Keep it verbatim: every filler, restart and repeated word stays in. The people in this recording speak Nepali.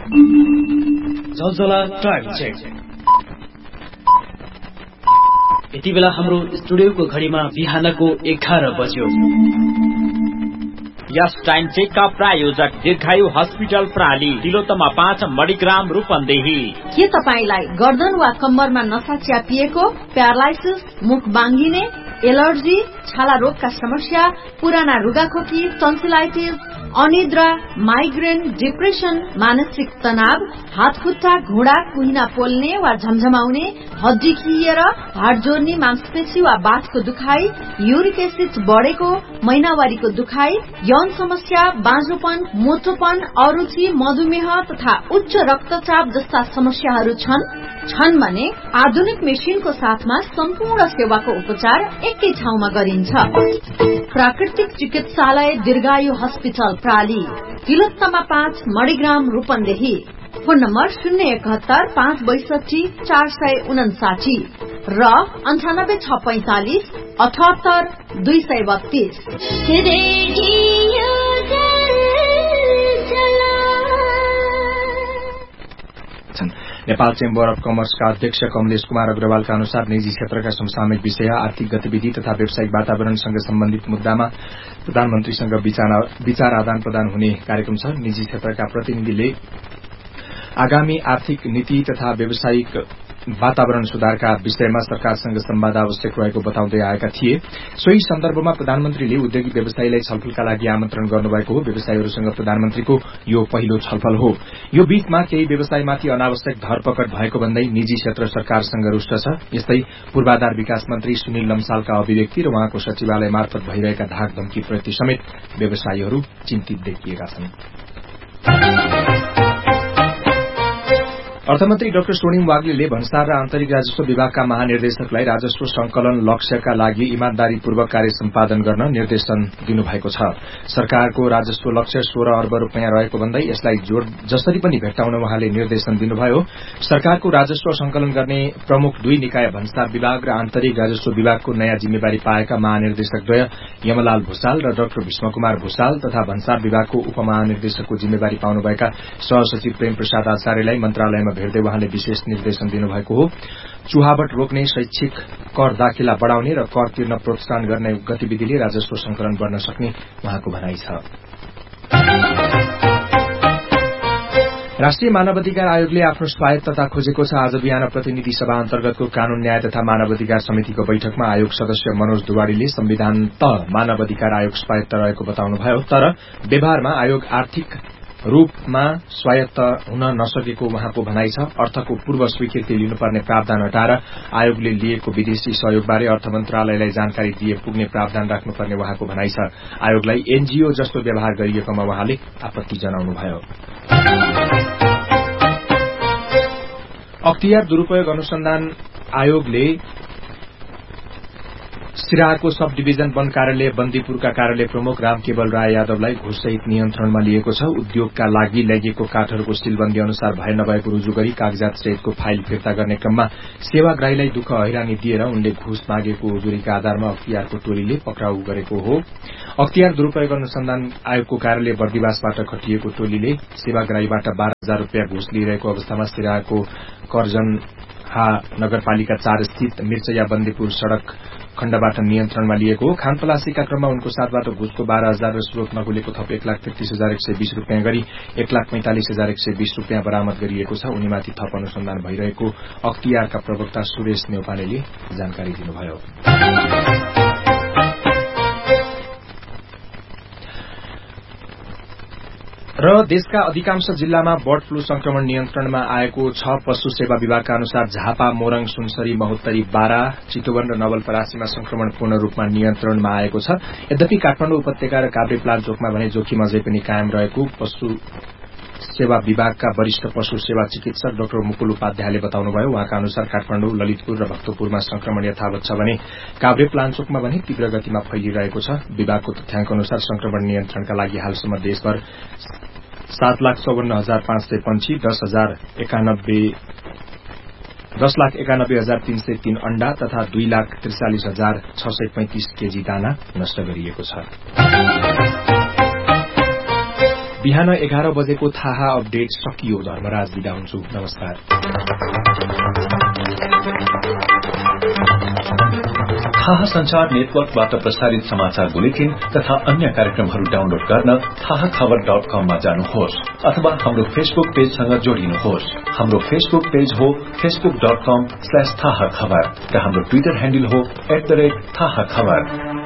जलजला टाइम चेक। यति बेला हाम्रो स्टुडियोको घडीमा बिहानको एघार बज्यो। यस टाइम चेकका प्रायोजक दीर्घायु हस्पिटल प्राली, तिलोत्तमा पाँच, मणिग्राम, रूपन्देही। के तपाईलाई गर्दन वा कम्मरमा नसा च्यापिएको, प्यारालाइसिस, मुख बाङ्गिने, एलर्जी, छाला रोगका समस्या, पुराना रुगाखोकी, टन्सिलाइटिस, अनिद्रा, माइग्रेन, डिप्रेसन, मानसिक तनाव, हात खुट्टा, घुँडा, कुहिना पोल्ने वा झमझमाउने, हड्डी खिएर, हाड जोड्ने, मांसपेशी वा बाथको दुखाई, युरिक एसिड बढेको, महिनावारीको दुखाई, यौन समस्या, बाँझोपन, मोटोपन, अरुचि, मधुमेह तथा उच्च रक्तचाप जस्ता समस्याहरू छन् छन् भने आधुनिक मेसिनको साथमा सम्पूर्ण सेवाको उपचार एकै ठाउँमा गरिन्छ। प्राकृतिक चिकित्सालय दीर्घायु हस्पिटल प्राली, तिलोत्तमा पाँच, मणिग्राम, रूपन्देही। फोन नम्बर शून्य एकहत्तर पाँच बैसठी चार सय उनासाठी र अन्ठानब्बे छ पैंतालिस अठहत्तर दुई सय बत्तीस। नेपाल चेम्बर अफ कमर्सका अध्यक्ष कमलेश कुमार अग्रवालका अनुसार निजी क्षेत्रका समसामयिक विषय, आर्थिक गतिविधि तथा व्यावसायिक वातावरणसँग सम्बन्धित मुद्दामा प्रधानमन्त्रीसँग विचार आदान प्रदान हुने कार्यक्रम छ। निजी क्षेत्रका प्रतिनिधिले आगामी आर्थिक नीति तथा व्यावसायिक वातावरण सुधारका विषयमा सरकारसँग संवाद आवश्यक रहेको बताउँदै आएका थिए। सोही सन्दर्भमा प्रधानमन्त्रीले उद्योगी व्यवसायीलाई छलफलका लागि आमन्त्रण गर्नुभएको हो। व्यवसायीहरूसँग प्रधानमन्त्रीको यो पहिलो छलफल हो। यो बीचमा केही व्यवसायमाथि अनावश्यक धरपकड भएको भन्दै निजी क्षेत्र सरकारसँग रुष्ट छ। यस्तै पूर्वाधार विकास मन्त्री सुनिल लम्सालका अभिव्यक्ति र उहाँको सचिवालय मार्फत भइरहेका धाक धम्की प्रति समेत व्यवसायीहरू चिन्तित देखिएका छन्। अर्थमन्त्री डाक्टर स्वर्णिम वाग्लेले भन्सार र आन्तरिक राजस्व विभागका महानिर्देशकलाई राजस्व संकलन लक्ष्यका लागि इमानदारीपूर्वक कार्य सम्पादन गर्न निर्देशन दिनुभएको छ। सरकारको राजस्व लक्ष्य सोह्र अर्ब रूपियाँ रहेको भन्दै यसलाई जोड जसरी पनि भेट्टाउन उहाँले निर्देशन दिनुभयो। सरकारको राजस्व संकलन गर्ने प्रमुख दुई निकाय भन्सार विभाग र आन्तरिक राजस्व विभागको नयाँ जिम्मेवारी पाएका महानिर्देशकद्वय यमलाल भूषाल र डाक्टर भीष्मकुमार भूषाल तथा भन्सार विभागको उपमहानिर्देशकको जिम्मेवारी पाउनुभएका सहसचिव प्रेम प्रसाद आचार्यलाई मन्त्रालयमा भेट्दै उहाँले विशेष निर्देशन दिनुभएको हो। चुहावट रोक्ने, शैक्षिक कर दाखिला बढ़ाउने र कर तिर्न प्रोत्साहन गर्ने गतिविधिले राजस्व संकलन गर्न सक्ने उहाँको भनाइ छ। राष्ट्रिय मानवाधिकार आयोगले आफ्नो स्वायत्तता खोजेको छ। आज बिहान प्रतिनिधि सभा अन्तर्गतको कानून न्याय तथा मानवाधिकार समितिको बैठकमा आयोग सदस्य मनोज दुवाडीले संविधान त मानवाधिकार आयोग स्वायत्त रहेको बताउनुभयो। तर व्यवहारमा आयोग आर्थिक रूपमा स्वायत्त हुन नसकेको उहाँको भनाइ छ। अर्थको पूर्व स्वीकृति लिनुपर्ने प्रावधान हटाएर आयोगले लिएको विदेशी सहयोगबारे अर्थ मन्त्रालयलाई जानकारी दिए पुग्ने प्रावधान राख्नुपर्ने उहाँको भनाइ छ। आयोगलाई एनजीओ जस्तो व्यवहार गरिएकोमा उहाँले आपत्ति जनाउनुभयो। अख्तियार दुरूपयोग अनुसन्धान आयोगले सिराहाको सब डिभिजन वन कार्यालय बन्दीपुरका कार्यालय प्रमुख रामकेवल राय यादवलाई घुससहित नियन्त्रणमा लिएको छ। उद्योगका लागि ल्याइएको काठहरूको सिलबन्दी अनुसार भए नभएको रुजु गरी कागजात सहितको फाइल फिर्ता गर्ने क्रममा सेवाग्राहीलाई दुःख हैरानी दिएर उनले घुस मागेको उजुरीका आधारमा अख्तियारको टोलीले पक्राउ गरेको हो। अख्तियार दुरूपयोग अनुसन्धान आयोगको कार्यालय बर्दिवासबाट खटिएको टोलीले सेवाग्राहीबाट बाह्र हजार रूपियाँ घुस लिइरहेको अवस्थामा सिराहाको कर्जनहा नगरपालिका चार स्थित मिर्चया बन्दीपुर सड़क खण्डबाट नियन्त्रणमा लिएको हो। खानतलासीका क्रममा उनको साथबाट घुसको बाह्र हजार र स्रोत नगुलेको थप एक लाख तेत्तीस हजार एक सय बीस रूपियाँ गरी एक लाख पैंतालिस हजार एक सय बीस रूपियाँ बरामद गरिएको छ। उनीमाथि थप अनुसन्धान भइरहेको अख्तियारका प्रवक्ता सुरेश नेौपानेले जानकारी दिनुभयो। र देशका अधिकांश जिल्लामा बर्ड फ्लू संक्रमण नियन्त्रणमा आएको छ। पशु सेवा विभागका अनुसार झापा, मोरङ, सुनसरी, महोत्तरी, बारा, चितवन र नवलपरासीमा संक्रमण पूर्ण रूपमा नियन्त्रणमा आएको छ। यद्यपि काठमाडौँ उपत्यका र काभ्रेपलाञ्चोकमा भने जोखिम अझै पनि कायम रहेको पशु सेवा विभागका वरिष्ठ पशु सेवा चिकित्सक डाक्टर मुकुल उपाध्यायले बताउनुभयो। उहाँका अनुसार काठमाडौँ, ललितपुर र भक्तपुरमा संक्रमण यथावत छ भने काभ्रेपलाञ्चोकमा भने तीव्र गतिमा फैलिरहेको छ। विभागको तथ्याङ्क अनुसार संक्रमण नियन्त्रणका लागि हालसम्म देशभर सात लाख चौवन्न हजार पाँच सय पंक्षी, दस हजार एकानब्बे दस लाख एकानब्बे हजार तीन सय तीन अण्डा तथा दुई लाख त्रिचालिस हजार छ सय पैंतिस केजी दाना नष्ट गरिएको छ। बिहान एघार बजेको थाहा अपडेट सकियो। धर्मराज बिदा हुन्छु। नमस्कार। थाहा संचार नेटवर्कबाट प्रसारित समाचार बुलेटिन तथा अन्य कार्यक्रमहरू डाउनलोड गर्न थाहा खबर डट कममा जानुहोस् अथवा हाम्रो फेसबुक पेजसँग जोडिनुहोस्। हाम्रो फेसबुक पेज हो फेसबुक डट कम स्ल्याश थाहा खबर र हाम्रो ट्विटर ह्यान्डल हो एट द रेट थाहा खबर।